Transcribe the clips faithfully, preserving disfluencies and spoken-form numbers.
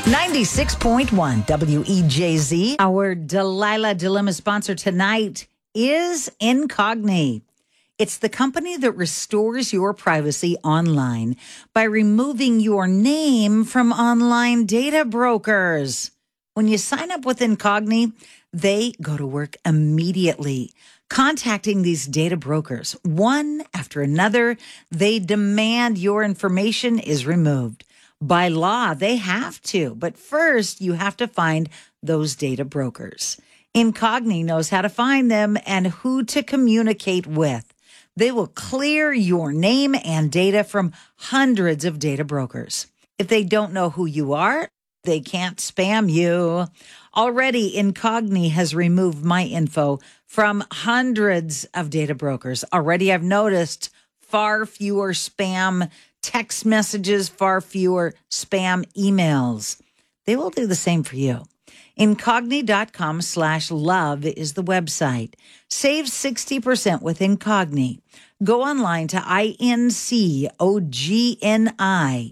ninety-six point one W E J Z. Our Delilah Dilemma sponsor tonight is Incogni. It's the company that restores your privacy online by removing your name from online data brokers. When you sign up with Incogni, they go to work immediately, contacting these data brokers. One after another, they demand your information is removed. By law, they have to. But first, you have to find those data brokers. Incogni knows how to find them and who to communicate with. They will clear your name and data from hundreds of data brokers. If they don't know who you are, they can't spam you. Already, Incogni has removed my info from hundreds of data brokers. Already, I've noticed far fewer spam text messages, far fewer spam emails. They will do the same for you. Incogni.com slash love is the website. Save sixty percent with Incogni. Go online to I N C O G N I,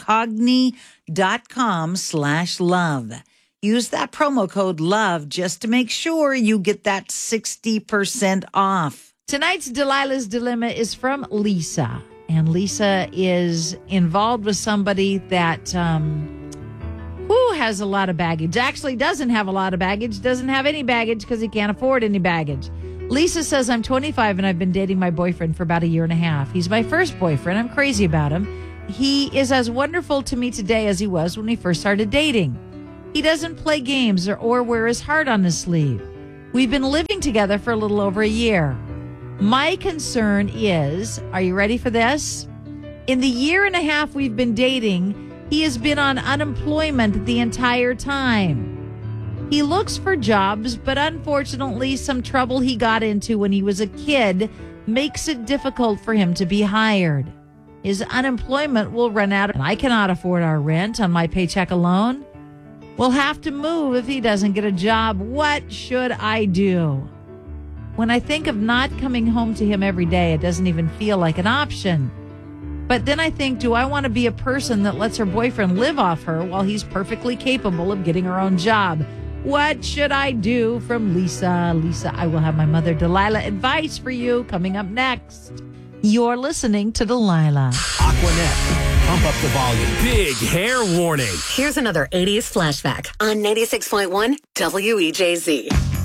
Incogni.com slash love. Use that promo code LOVE just to make sure you get that sixty percent off. Tonight's Delilah's Dilemma is from Lisa. And Lisa is involved with somebody that um, who has a lot of baggage. Actually doesn't have a lot of baggage, doesn't have any baggage because he can't afford any baggage. Lisa says, I'm twenty-five and I've been dating my boyfriend for about a year and a half. He's my first boyfriend. I'm crazy about him. He is as wonderful to me today as he was when we first started dating. He doesn't play games or, or wear his heart on his sleeve. We've been living together for a little over a year. My concern is, are you ready for this? In the year and a half we've been dating, he has been on unemployment the entire time. He looks for jobs, but unfortunately, some trouble he got into when he was a kid makes it difficult for him to be hired. His unemployment will run out, and I cannot afford our rent on my paycheck alone. We'll have to move if he doesn't get a job. What should I do? When I think of not coming home to him every day, it doesn't even feel like an option. But then I think, do I want to be a person that lets her boyfriend live off her while he's perfectly capable of getting her own job? What should I do? From Lisa. Lisa, I will have my mother Delilah advice for you coming up next. You're listening to Delilah. Aquanet, pump up the volume. Big hair warning. Here's another eighties flashback on ninety-six point one W E J Z.